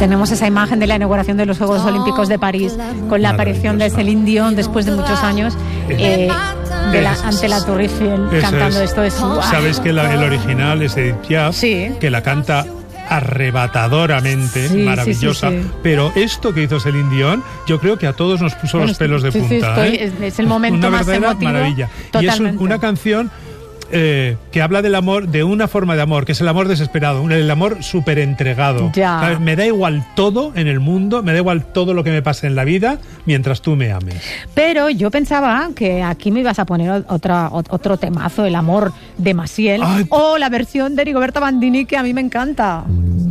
Tenemos esa imagen de la inauguración de los Juegos Olímpicos de París con la aparición de Celine Dion después de muchos años ante la Torre Eiffel cantando esto. Sabes que el original es Edith Piaf, que la canta arrebatadoramente, maravillosa, pero esto que hizo Celine Dion, yo creo que a todos nos puso los pelos de punta. Es el momento más emotivo. Maravilla. Totalmente. Y es una canción que habla del amor, de una forma de amor, que es el amor desesperado, el amor súper entregado. Me da igual todo en el mundo, me da igual todo lo que me pase en la vida, mientras tú me ames. Pero yo pensaba que aquí me ibas a poner otro temazo, el amor de Maciel, o la versión de Rigoberta Bandini, que a mí me encanta.